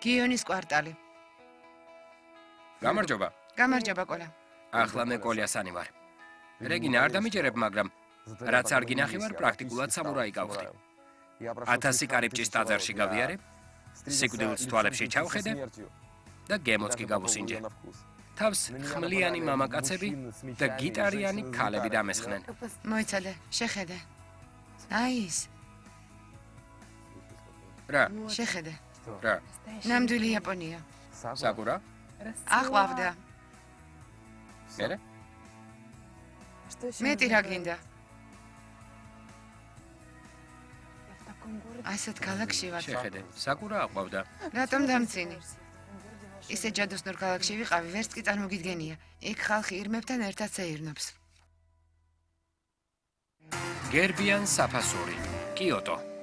გიონის კვარტალი. გამარჯობა. გამარჯობა კოლა. ახლა მე კოლიასანი ვარ. რეგინა არ დამიჯერებ, მაგრამ რაც არ გინახი ვარ, პრაქტიკულად სამურაი გავხდი. 1000 კარიბჭის ტაძარში გავიარე, სიკვდილს თვალებში ჩავხედე და გემოც კი გავუსინჯე. თავს ხმლიანი მამაკაცები და გიტარიანი ქალები დამესხნენ. მოიცადე, შეხედე. აი ის. რა? შეხედე. რა? ნამდვილი იაპონია. საკურა? აყვავდა. მერე? მეტი რა გინდა? ასეთ ქალაქში ვარ. შეხედე, საკურა აყვავდა. რატომ დამცინი? ისე ჯადოსნურ ქალაქში ვიყავი, ვერც კი წარმოგიდგენია. იქ ხალხი ირმებთან ერთად სეირნობს. გერბიან საფასური, კიოტო.